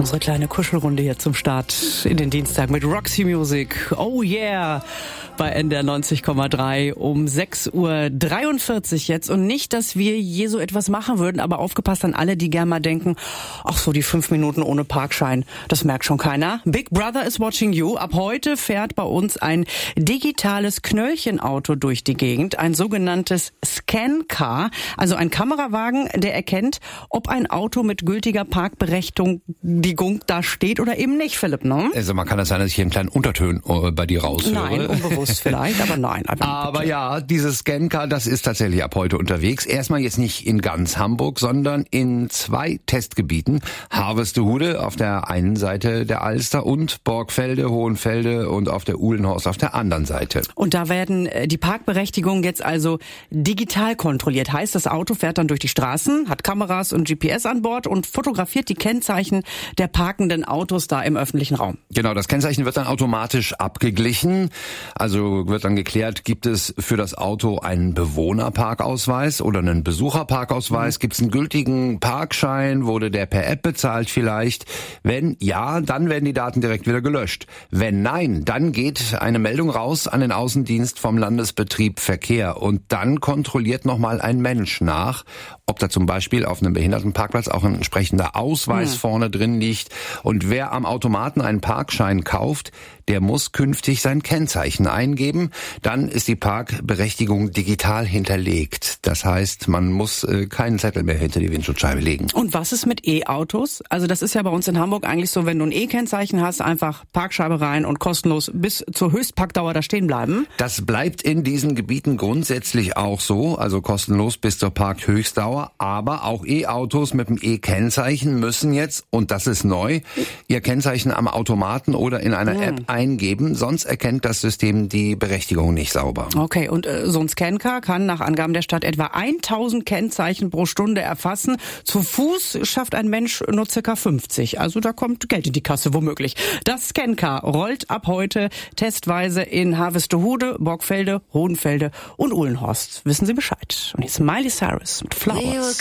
unsere kleine Kuschelrunde hier zum Start in den Dienstag mit Roxy Music. Oh yeah! Bei NDR 90,3 um 6:43 Uhr jetzt. Und nicht, dass wir je so etwas machen würden, aber aufgepasst an alle, die gerne mal denken, ach so, die 5 Minuten ohne Parkschein, das merkt schon keiner. Big Brother is watching you. Ab heute fährt bei uns ein digitales Knöllchenauto durch die Gegend, ein sogenanntes Scan-Car, also ein Kamerawagen, der erkennt, ob ein Auto mit gültiger Parkberechtigung da steht oder eben nicht, Philipp, ne? Also man kann das sein, dass ich hier einen kleinen Unterton bei dir raushöre. Nein, unbewusst vielleicht, aber nein. Aber ja, dieses Scan-Car, das ist tatsächlich ab heute unterwegs. Erstmal jetzt nicht in ganz Hamburg, sondern in 2 Testgebieten. Harvestehude auf der einen Seite der Alster und Borgfelde, Hohenfelde und auf der Uhlenhorst auf der anderen Seite. Und da werden die Parkberechtigungen jetzt also digital kontrolliert. Heißt, das Auto fährt dann durch die Straßen, hat Kameras und GPS an Bord und fotografiert die Kennzeichen der parkenden Autos da im öffentlichen Raum. Genau, das Kennzeichen wird dann automatisch abgeglichen. Also wird dann geklärt, gibt es für das Auto einen Bewohnerparkausweis oder einen Besucherparkausweis? Gibt es einen gültigen Parkschein? Wurde der per App bezahlt vielleicht? Wenn ja, dann werden die Daten direkt wieder gelöscht. Wenn nein, dann geht eine Meldung raus an den Außendienst vom Landesbetrieb Verkehr. Und dann kontrolliert nochmal ein Mensch nach, ob da zum Beispiel auf einem Behindertenparkplatz auch ein entsprechender Ausweis vorne drin liegt. Und wer am Automaten einen Parkschein kauft, der muss künftig sein Kennzeichen eingeben. Dann ist die Parkberechtigung digital hinterlegt. Das heißt, man muss keinen Zettel mehr hinter die Windschutzscheibe legen. Und was ist mit E-Autos? Also das ist ja bei uns in Hamburg eigentlich so, wenn du ein E-Kennzeichen hast, einfach Parkscheibe rein und kostenlos bis zur Höchstparkdauer da stehen bleiben. Das bleibt in diesen Gebieten grundsätzlich auch so, also kostenlos bis zur Parkhöchstdauer. Aber auch E-Autos mit dem E-Kennzeichen müssen jetzt, und das ist neu, ihr Kennzeichen am Automaten oder in einer App eingeben, sonst erkennt das System die Berechtigung nicht sauber. Okay, und so ein Scan-Car kann nach Angaben der Stadt etwa 1000 Kennzeichen pro Stunde erfassen. Zu Fuß schafft ein Mensch nur ca. 50. Also da kommt Geld in die Kasse womöglich. Das Scan-Car rollt ab heute testweise in Harvestehude, Borgfelde, Hohenfelde und Uhlenhorst. Wissen Sie Bescheid. Und jetzt Miley Cyrus mit Flowers.